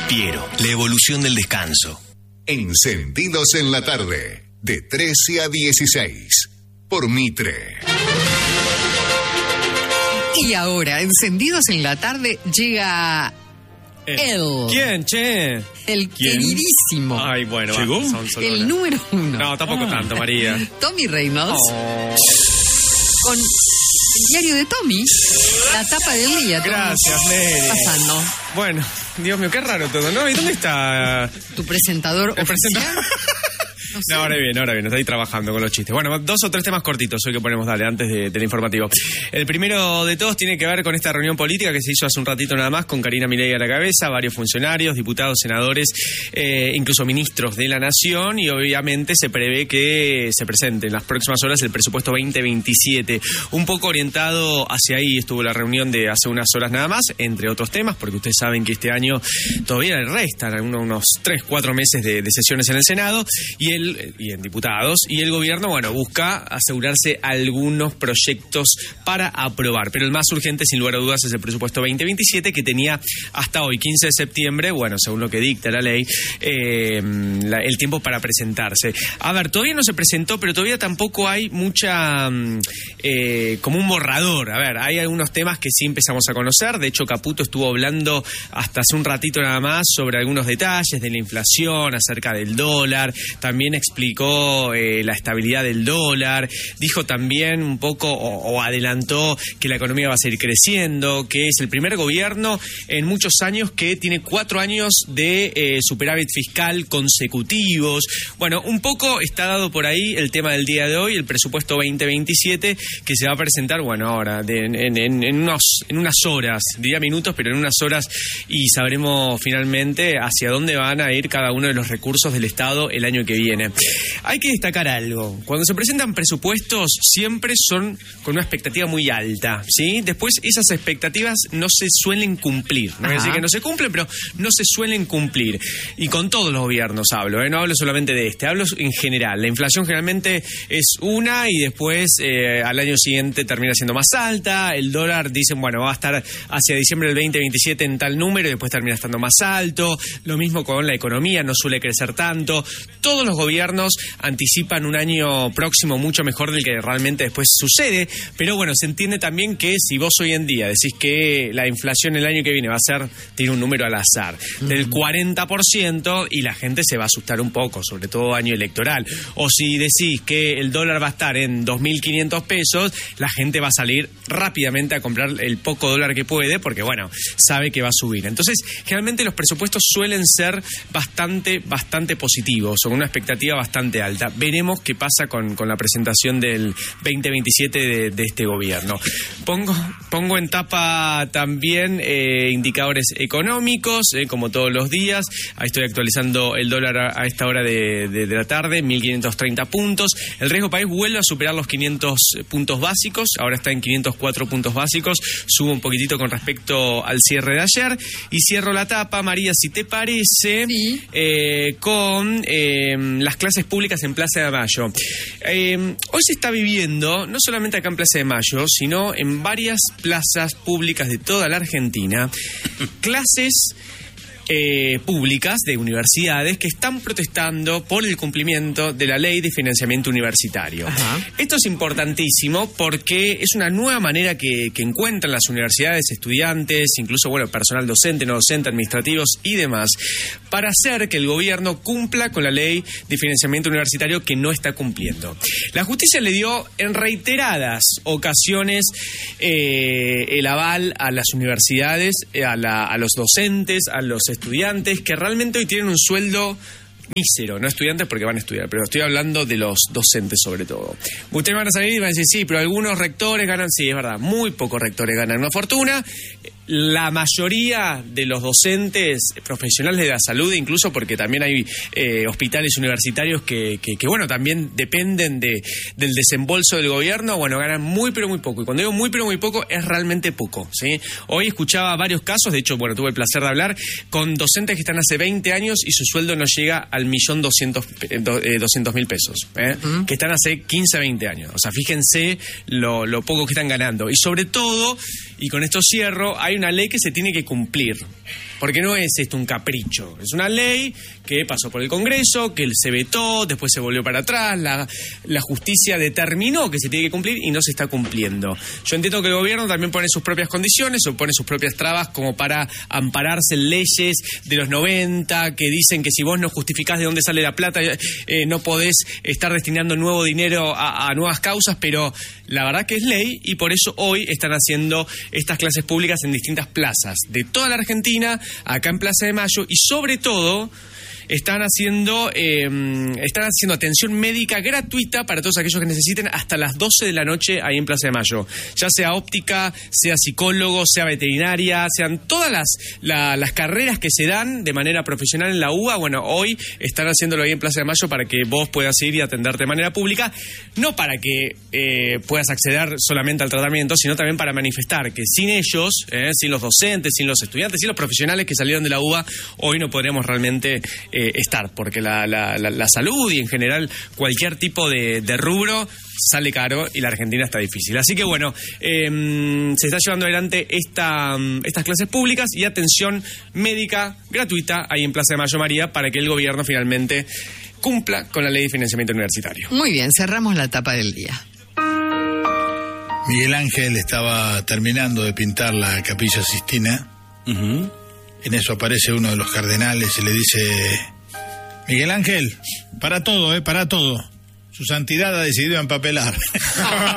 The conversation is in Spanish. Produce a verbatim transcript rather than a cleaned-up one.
Piero, la evolución del descanso. Encendidos en la tarde, de trece a dieciséis, por Mitre. Y ahora, encendidos en la tarde, llega él. ¿Quién, che? El ¿Quién? queridísimo. Ay, bueno, ¿Llegó? va, son solo El una. número uno. No, tampoco Ah. tanto, María. Tommy Reynolds. Oh. Con el diario de Tommy, la tapa del día. Tommy. Gracias, ¿Qué Mary. está pasando? Bueno, Dios mío, qué raro todo, ¿no? ¿Y dónde está ¿Tu presentador el oficial? presentador? No sé. No, ahora bien, ahora bien, estoy trabajando con los chistes. Bueno, dos o tres temas cortitos hoy que ponemos, dale, antes de, del informativo. El primero de todos tiene que ver con esta reunión política que se hizo hace un ratito nada más, con Karina Milei a la cabeza, varios funcionarios, diputados, senadores, eh, incluso ministros de la Nación, y obviamente se prevé que se presente en las próximas horas el presupuesto veinte veintisiete. Un poco orientado hacia ahí estuvo la reunión de hace unas horas nada más, entre otros temas, porque ustedes saben que este año todavía le restan unos, unos tres, cuatro meses de, de sesiones en el Senado, y el y en diputados, y el gobierno, bueno, busca asegurarse algunos proyectos para aprobar, pero el más urgente, sin lugar a dudas, es el presupuesto veinte veintisiete, que tenía hasta hoy, quince de septiembre, bueno, según lo que dicta la ley, eh, la, el tiempo para presentarse. A ver, todavía no se presentó, pero todavía tampoco hay mucha, eh, como un borrador. A ver, hay algunos temas que sí empezamos a conocer, de hecho Caputo estuvo hablando hasta hace un ratito nada más sobre algunos detalles de la inflación, acerca del dólar, también explicó eh, la estabilidad del dólar, dijo también un poco o, o adelantó que la economía va a seguir creciendo, que es el primer gobierno en muchos años que tiene cuatro años de eh, superávit fiscal consecutivos. Bueno, un poco está dado por ahí el tema del día de hoy, el presupuesto veinte veintisiete, que se va a presentar, bueno, ahora, de, en, en, en, unos, en unas horas, diría minutos, pero en unas horas, y sabremos finalmente hacia dónde van a ir cada uno de los recursos del Estado el año que viene. Hay que destacar algo. Cuando se presentan presupuestos siempre son con una expectativa muy alta, ¿sí? Después esas expectativas no se suelen cumplir. No voy a decir que no se cumplen, pero no se suelen cumplir. Y con todos los gobiernos hablo, ¿eh? No hablo solamente de este, hablo en general. La inflación generalmente es una y después eh, al año siguiente termina siendo más alta. El dólar, dicen, bueno, va a estar hacia diciembre del veinte veintisiete en tal número y después termina estando más alto. Lo mismo con la economía, no suele crecer tanto. Todos los gobiernos anticipan un año próximo mucho mejor del que realmente después sucede, pero bueno, se entiende también que si vos hoy en día decís que la inflación el año que viene va a ser, tiene un número al azar, del cuarenta por ciento, y la gente se va a asustar un poco, sobre todo año electoral. O si decís que el dólar va a estar en dos mil quinientos pesos, la gente va a salir rápidamente a comprar el poco dólar que puede, porque bueno, sabe que va a subir. Entonces, generalmente los presupuestos suelen ser bastante, bastante positivos, con una expectativa bastante alta. Veremos qué pasa con, con la presentación del veinte veintisiete de, de este gobierno. Pongo, pongo en tapa también eh, indicadores económicos, eh, como todos los días. Ahí estoy actualizando el dólar a, a esta hora de, de, de la tarde, mil quinientos treinta puntos. El riesgo país vuelve a superar los quinientos puntos básicos, ahora está en quinientos cuatro puntos básicos, sube un poquitito con respecto al cierre de ayer. Y cierro la tapa, María, si te parece, sí. eh, con eh, las clases públicas en Plaza de Mayo. Eh, hoy se está viviendo, no solamente acá en Plaza de Mayo, sino en varias plazas públicas de toda la Argentina, clases Eh, públicas de universidades que están protestando por el cumplimiento de la ley de financiamiento universitario. Ajá. Esto es importantísimo porque es una nueva manera que, que encuentran las universidades, estudiantes, incluso bueno, personal docente, no docente, administrativos y demás, para hacer que el gobierno cumpla con la ley de financiamiento universitario que no está cumpliendo. La justicia le dio en reiteradas ocasiones eh, el aval a las universidades, a, la, a los docentes, a los estudiantes que realmente hoy tienen un sueldo mísero, no estudiantes porque van a estudiar, pero estoy hablando de los docentes sobre todo. Ustedes van a salir y van a decir, sí, pero algunos rectores ganan, sí, es verdad, muy pocos rectores ganan una fortuna. La mayoría de los docentes profesionales de la salud, incluso porque también hay eh, hospitales universitarios que, que, que, bueno, también dependen de, del desembolso del gobierno, bueno, ganan muy, pero muy poco. Y cuando digo muy, pero muy poco, es realmente poco, ¿sí? Hoy escuchaba varios casos, de hecho, bueno, tuve el placer de hablar con docentes que están hace veinte años y su sueldo no llega al millón doscientos mil pesos, ¿eh? Uh-huh. Que están hace quince, veinte años. O sea, fíjense lo, lo poco que están ganando. Y sobre todo, y con esto cierro, hay una ley que se tiene que cumplir. Porque no es esto un capricho, es una ley que pasó por el Congreso, que se vetó, después se volvió para atrás, la, la justicia determinó que se tiene que cumplir y no se está cumpliendo. Yo entiendo que el gobierno también pone sus propias condiciones o pone sus propias trabas como para ampararse en leyes de los noventa que dicen que si vos no justificás de dónde sale la plata, eh, no podés estar destinando nuevo dinero a, a nuevas causas, pero la verdad que es ley y por eso hoy están haciendo estas clases públicas en distintas plazas de toda la Argentina, acá en Plaza de Mayo, y sobre todo están haciendo eh, están haciendo atención médica gratuita para todos aquellos que necesiten hasta las doce de la noche ahí en Plaza de Mayo, ya sea óptica, sea psicólogo, sea veterinaria, sean todas las, la, las carreras que se dan de manera profesional en la U B A. Bueno, hoy están haciéndolo ahí en Plaza de Mayo para que vos puedas ir y atenderte de manera pública, no para que eh, puedas acceder solamente al tratamiento, sino también para manifestar que sin ellos, eh, sin los docentes, sin los estudiantes, sin los profesionales que salieron de la U B A, hoy no podríamos realmente Eh, estar, porque la, la, la, la salud y en general cualquier tipo de, de rubro sale caro y la Argentina está difícil. Así que bueno, eh, se está llevando adelante esta, estas clases públicas y atención médica gratuita ahí en Plaza de Mayo María para que el gobierno finalmente cumpla con la ley de financiamiento universitario. Muy bien, cerramos la tapa del día. Miguel Ángel estaba terminando de pintar la Capilla Sistina. Uh-huh. En eso aparece uno de los cardenales y le dice: Miguel Ángel, para todo, eh, para todo. Su santidad ha decidido empapelar.